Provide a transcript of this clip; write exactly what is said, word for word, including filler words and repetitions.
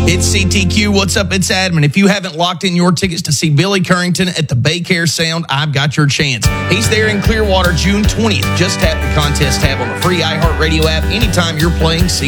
It's C T Q. What's up? It's Adam. If you haven't locked in your tickets to see Billy Currington at the Baycare Sound, I've got your chance. He's there in Clearwater June twentieth. Just tap the contest tab on the free iHeartRadio app anytime you're playing C